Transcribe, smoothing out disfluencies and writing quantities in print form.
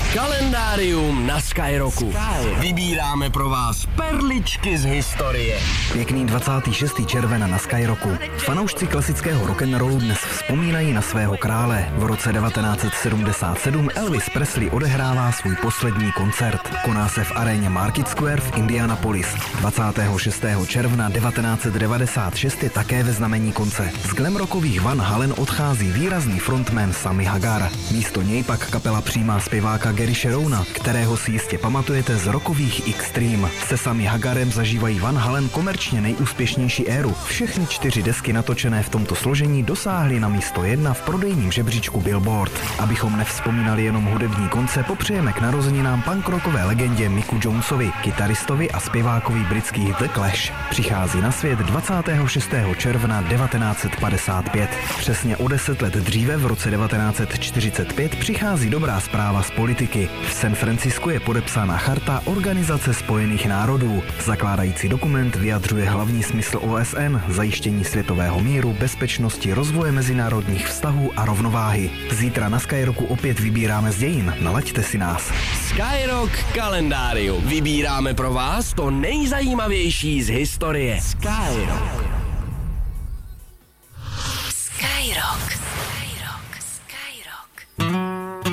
Kalendárium na Skyrocku. Vybíráme pro vás perličky z historie. Pěkný 26. červen na Skyrocku. Fanoušci klasického rock'n'rollu dnes vzpomínají na svého krále. V roce 1977 Elvis Presley odehrává svůj poslední koncert. Koná se v aréně Market Square v Indianapolis. 26. června 1996 je také ve znamení konce. Z glam rockových Van Halen odchází výrazný frontman Sammy Hagar. Místo něj pak kapela přijímá zpěváka Gary Cherona, kterého si jistě pamatujete z rockových Extreme. Se Sammy Hagarem zažívají Van Halen komerčně nejúspěšnější éru. Všechny 4 desky natočené v tomto složení dosáhly na místo 1 v prodejním žebříčku Billboard. Abychom nevzpomínali jenom hudební konce, popřejeme k narozeninám punk rockové legendě Micku Jonesovi, kytaristovi a zpěvákovi britských The Clash. Přichází na svět 26. června 1955. Přesně o 10 let dříve, v roce 1945, přichází dobrá zpráva z politiky. V San Francisku je podepsána Charta Organizace spojených národů. Zakládající dokument vyjadřuje hlavní smysl OSN, zajištění světového míru, bezpečnosti, rozvoje mezinárodních vztahů a rovnováhy. Zítra na Skyrocku opět vybíráme z dějin. Nalaďte si nás. Skyrock kalendárium. Vybíráme pro vás to nejzajímavější z historie. Skyrock. Skyrock.